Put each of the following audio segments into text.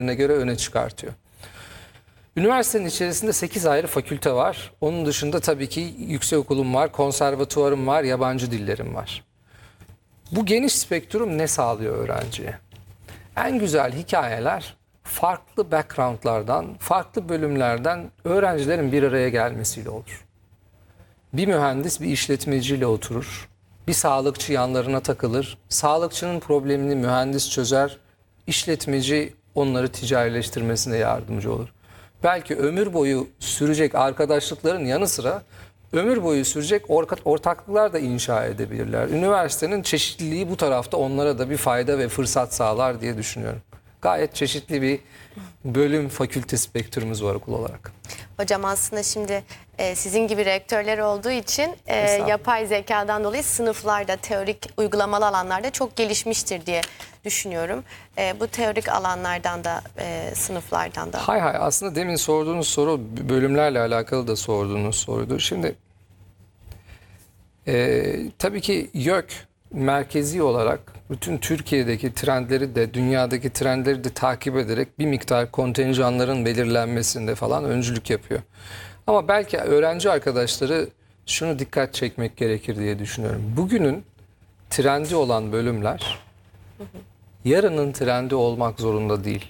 göre öne çıkartıyor. Üniversitenin içerisinde 8 ayrı fakülte var. Onun dışında tabii ki yüksekokulum var, konservatuvarım var, yabancı dillerim var. Bu geniş spektrum ne sağlıyor öğrenciye? En güzel hikayeler farklı backgroundlardan, farklı bölümlerden öğrencilerin bir araya gelmesiyle olur. Bir mühendis bir işletmeciyle oturur. Bir sağlıkçı yanlarına takılır. Sağlıkçının problemini mühendis çözer. İşletmeci onları ticarileştirmesine yardımcı olur. Belki ömür boyu sürecek arkadaşlıkların yanı sıra ömür boyu sürecek ortaklıklar da inşa edebilirler. Üniversitenin çeşitliliği bu tarafta onlara da bir fayda ve fırsat sağlar diye düşünüyorum. Gayet çeşitli bir bölüm, fakülte spektrumumuz var okul olarak. Hocam aslında şimdi sizin gibi rektörler olduğu için yapay zekadan dolayı sınıflarda, teorik uygulamalı alanlarda çok gelişmiştir diye düşünüyorum. Bu teorik alanlardan da, sınıflardan da. Hay aslında demin sorduğunuz soru bölümlerle alakalı da sorduğunuz soruydu. Şimdi tabii ki YÖK merkezi olarak bütün Türkiye'deki trendleri de dünyadaki trendleri de takip ederek bir miktar kontenjanların belirlenmesinde falan öncülük yapıyor. Ama belki öğrenci arkadaşları şunu dikkat çekmek gerekir diye düşünüyorum. Bugünün trendi olan bölümler yarının trendi olmak zorunda değil.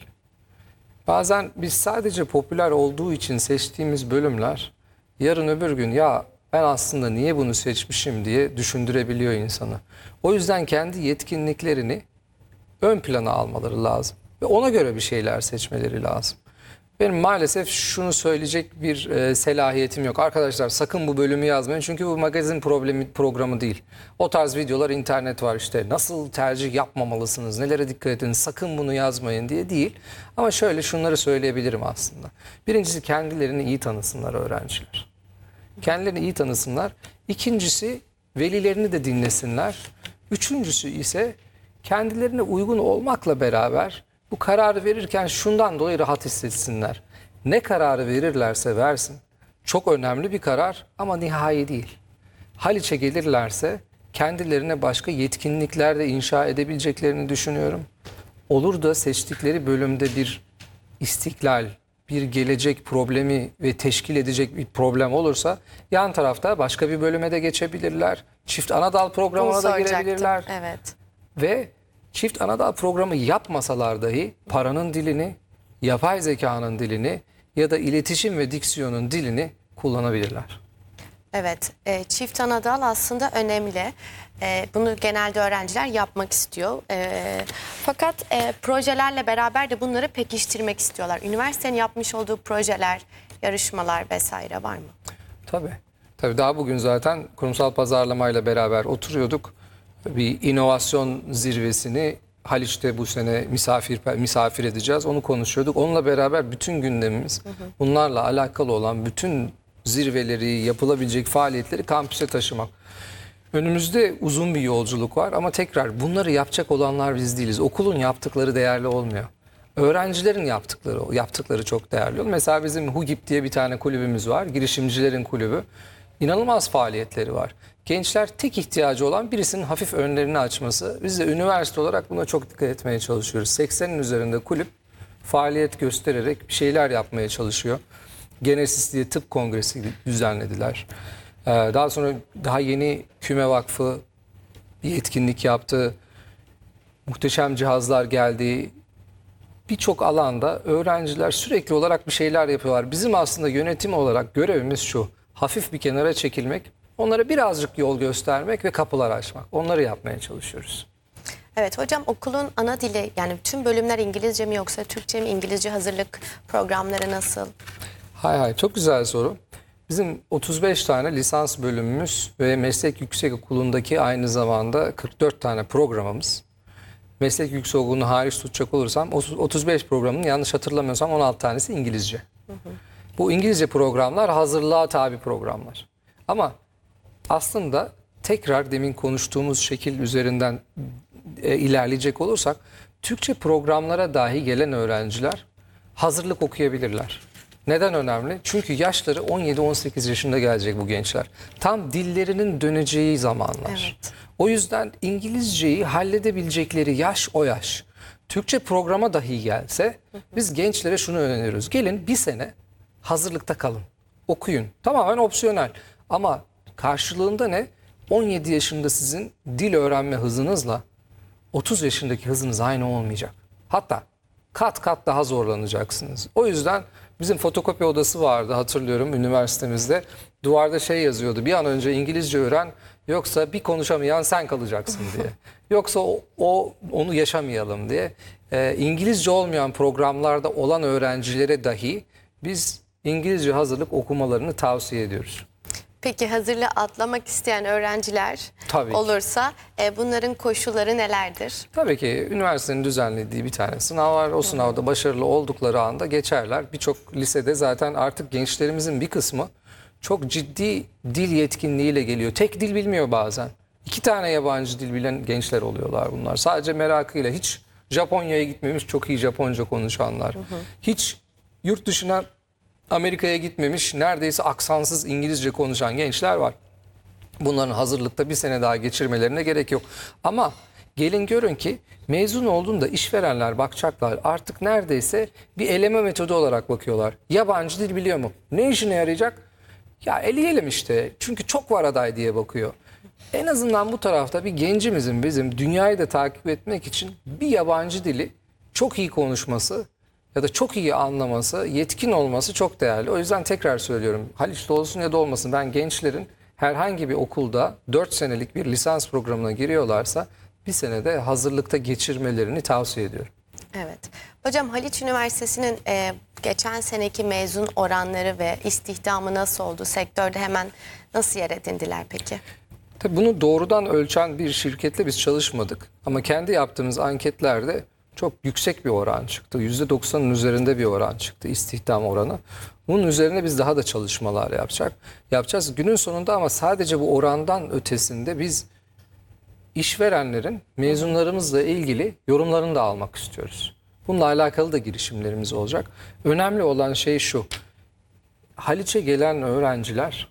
Bazen biz sadece popüler olduğu için seçtiğimiz bölümler yarın öbür gün ya ben aslında niye bunu seçmişim diye düşündürebiliyor insanı. O yüzden kendi yetkinliklerini ön plana almaları lazım. Ve ona göre bir şeyler seçmeleri lazım. Benim maalesef şunu söyleyecek bir selahiyetim yok. Arkadaşlar sakın bu bölümü yazmayın. Çünkü bu magazin programı değil. O tarz videolar internet var işte. Nasıl tercih yapmamalısınız, nelere dikkat edin, sakın bunu yazmayın diye değil. Ama şöyle şunları söyleyebilirim aslında. Birincisi kendilerini iyi tanısınlar öğrenciler. Kendilerini iyi tanısınlar. İkincisi velilerini de dinlesinler. Üçüncüsü ise kendilerine uygun olmakla beraber bu kararı verirken şundan dolayı rahat hissetsinler. Ne kararı verirlerse versin. Çok önemli bir karar ama nihai değil. Haliç'e gelirlerse kendilerine başka yetkinlikler de inşa edebileceklerini düşünüyorum. Olur da seçtikleri bölümde bir istiklal, bir gelecek problemi ve teşkil edecek bir problem olursa yan tarafta başka bir bölüme de geçebilirler. Çift anadal programına da girebilirler. Evet. Ve çift anadal programı yapmasalar dahi paranın dilini, yapay zekanın dilini ya da iletişim ve diksiyonun dilini kullanabilirler. Evet, çift anadal aslında önemli. Bunu genelde öğrenciler yapmak istiyor. Fakat projelerle beraber de bunları pekiştirmek istiyorlar. Üniversitenin yapmış olduğu projeler, yarışmalar vesaire var mı? Tabii. Tabii daha bugün zaten kurumsal pazarlamayla beraber oturuyorduk. Bir inovasyon zirvesini Haliç'te bu sene misafir edeceğiz. Onu konuşuyorduk. Onunla beraber bütün gündemimiz bunlarla alakalı olan bütün zirveleri, yapılabilecek faaliyetleri kampüse taşımak. Önümüzde uzun bir yolculuk var ama tekrar bunları yapacak olanlar biz değiliz. Okulun yaptıkları değerli olmuyor. Öğrencilerin yaptıkları çok değerli. Mesela bizim HUGİP diye bir tane kulübümüz var. Girişimcilerin kulübü. İnanılmaz faaliyetleri var. Gençler tek ihtiyacı olan birisinin hafif önlerini açması. Biz de üniversite olarak buna çok dikkat etmeye çalışıyoruz. 80'in üzerinde kulüp faaliyet göstererek bir şeyler yapmaya çalışıyor. Genesis diye tıp kongresi düzenlediler. Daha sonra daha yeni Küme Vakfı bir etkinlik yaptı. Muhteşem cihazlar geldi. Birçok alanda öğrenciler sürekli olarak bir şeyler yapıyorlar. Bizim aslında yönetim olarak görevimiz şu. Hafif bir kenara çekilmek, onlara birazcık yol göstermek ve kapılar açmak. Onları yapmaya çalışıyoruz. Evet hocam, okulun ana dili yani tüm bölümler İngilizce mi yoksa Türkçe mi? İngilizce hazırlık programları nasıl? Çok güzel soru. Bizim 35 tane lisans bölümümüz ve meslek yüksekokulundaki aynı zamanda 44 tane programımız. Meslek yüksekokulu hariç tutacak olursam 35 programın yanlış hatırlamıyorsam 16 tanesi İngilizce. Bu İngilizce programlar hazırlığa tabi programlar. Ama aslında tekrar demin konuştuğumuz şekil üzerinden ilerleyecek olursak Türkçe programlara dahi gelen öğrenciler hazırlık okuyabilirler. Neden önemli? Çünkü yaşları 17-18 yaşında gelecek bu gençler. Tam dillerinin döneceği zamanlar. Evet. O yüzden İngilizceyi halledebilecekleri yaş o yaş. Türkçe programa dahi gelse biz gençlere şunu öneriyoruz. Gelin bir sene hazırlıkta kalın. Okuyun. Tamamen opsiyonel. Ama karşılığında ne? 17 yaşında sizin dil öğrenme hızınızla 30 yaşındaki hızınız aynı olmayacak. Hatta kat kat daha zorlanacaksınız. O yüzden bizim fotokopi odası vardı, hatırlıyorum, üniversitemizde. Duvarda şey yazıyordu: bir an önce İngilizce öğren, yoksa bir konuşamayan sen kalacaksın diye. Yoksa onu yaşamayalım diye. İngilizce olmayan programlarda olan öğrencilere dahi biz İngilizce hazırlık okumalarını tavsiye ediyoruz. Peki hazırlığı atlamak isteyen öğrenciler Tabii ki. olursa bunların koşulları nelerdir? Tabii ki üniversitenin düzenlediği bir tane sınav var. O sınavda başarılı oldukları anda geçerler. Birçok lisede zaten artık gençlerimizin bir kısmı çok ciddi dil yetkinliğiyle geliyor. Tek dil bilmiyor bazen. 2 tane yabancı dil bilen gençler oluyorlar bunlar. Sadece merakıyla, hiç Japonya'ya gitmemiş çok iyi Japonca konuşanlar. Hiç yurt dışına, Amerika'ya gitmemiş, neredeyse aksansız İngilizce konuşan gençler var. Bunların hazırlıkta bir sene daha geçirmelerine gerek yok. Ama gelin görün ki mezun olduğunda işverenler bakacaklar, artık neredeyse bir eleme metodu olarak bakıyorlar. Yabancı dil biliyor mu? Ne işine yarayacak? Ya eleyelim işte, çünkü çok var aday diye bakıyor. En azından bu tarafta bir gencimizin bizim dünyayı da takip etmek için bir yabancı dili çok iyi konuşması ya da çok iyi anlaması, yetkin olması çok değerli. O yüzden tekrar söylüyorum, Haliç'te olsun ya da olmasın, ben gençlerin herhangi bir okulda 4 senelik bir lisans programına giriyorlarsa bir senede hazırlıkta geçirmelerini tavsiye ediyorum. Evet. Hocam, Haliç Üniversitesi'nin geçen seneki mezun oranları ve istihdamı nasıl oldu? Sektörde hemen nasıl yer edindiler peki? Tabii bunu doğrudan ölçen bir şirketle biz çalışmadık. Ama kendi yaptığımız anketlerde çok yüksek bir oran çıktı. %90'ın üzerinde bir oran çıktı istihdam oranı. Bunun üzerine biz daha da çalışmalar yapacağız. Günün sonunda ama sadece bu orandan ötesinde biz işverenlerin mezunlarımızla ilgili yorumlarını da almak istiyoruz. Bununla alakalı da girişimlerimiz olacak. Önemli olan şey şu: Haliç'e gelen öğrenciler,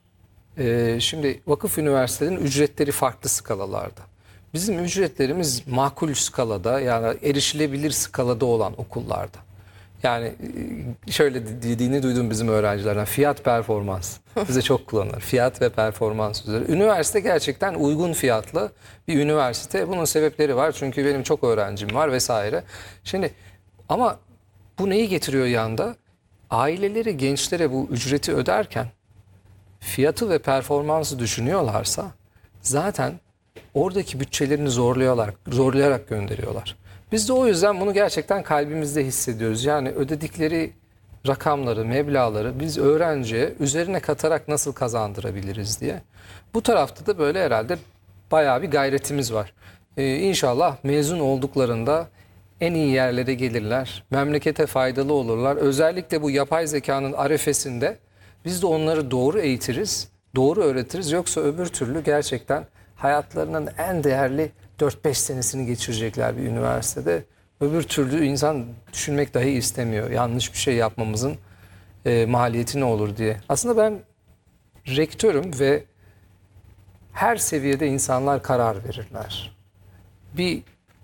şimdi vakıf üniversitelerinin ücretleri farklı skalalarda. Bizim ücretlerimiz makul skalada, yani erişilebilir skalada olan okullarda. Yani şöyle dediğini duydum bizim öğrencilerden: fiyat performans. Bize çok kullanılır. Fiyat ve performans üzeri. Üniversite gerçekten uygun fiyatlı bir üniversite. Bunun sebepleri var. Çünkü benim çok öğrencim var vesaire. Şimdi ama bu neyi getiriyor yanda? Aileleri gençlere bu ücreti öderken fiyatı ve performansı düşünüyorlarsa zaten oradaki bütçelerini zorlayarak gönderiyorlar. Biz de o yüzden bunu gerçekten kalbimizde hissediyoruz. Yani ödedikleri rakamları, meblağları biz öğrenciye üzerine katarak nasıl kazandırabiliriz diye. Bu tarafta da böyle herhalde bayağı bir gayretimiz var. İnşallah mezun olduklarında en iyi yerlere gelirler, memlekete faydalı olurlar. Özellikle bu yapay zekanın arefesinde biz de onları doğru eğitiriz, doğru öğretiriz. Yoksa öbür türlü gerçekten hayatlarının en değerli 4-5 senesini geçirecekler bir üniversitede. Öbür türlü insan düşünmek dahi istemiyor. Yanlış bir şey yapmamızın maliyeti ne olur diye. Aslında ben rektörüm ve her seviyede insanlar karar verirler. Bir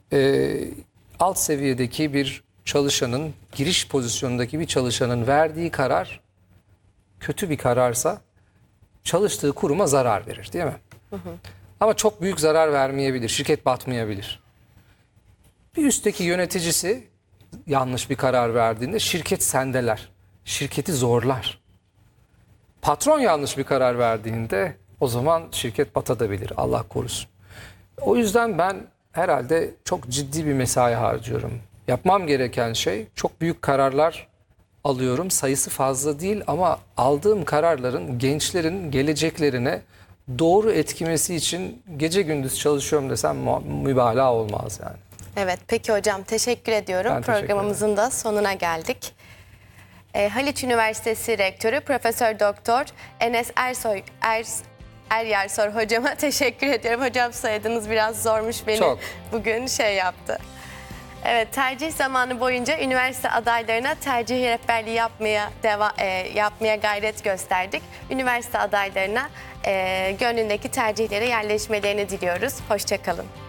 alt seviyedeki bir çalışanın, giriş pozisyonundaki bir çalışanın verdiği karar kötü bir kararsa çalıştığı kuruma zarar verir, değil mi? Ama çok büyük zarar vermeyebilir, şirket batmayabilir. Bir üstteki yöneticisi yanlış bir karar verdiğinde şirket sendeler, şirketi zorlar. Patron yanlış bir karar verdiğinde o zaman şirket batabilir, Allah korusun. O yüzden ben herhalde çok ciddi bir mesai harcıyorum. Yapmam gereken şey, çok büyük kararlar alıyorum. Sayısı fazla değil ama aldığım kararların gençlerin geleceklerine doğru etkimesi için gece gündüz çalışıyorum desem mübalağa olmaz yani. Evet, peki hocam, teşekkür ediyorum. Ben teşekkür Programımızın da sonuna geldik. Haliç Üniversitesi Rektörü Profesör Doktor Enes Eryarsoy hocama teşekkür ediyorum. Hocam, soyadınız biraz zormuş, beni Çok. bugün yaptı. Evet, tercih zamanı boyunca üniversite adaylarına tercih rehberliği yapmaya gayret gösterdik. Üniversite adaylarına gönlündeki tercihlere yerleşmelerini diliyoruz. Hoşça kalın.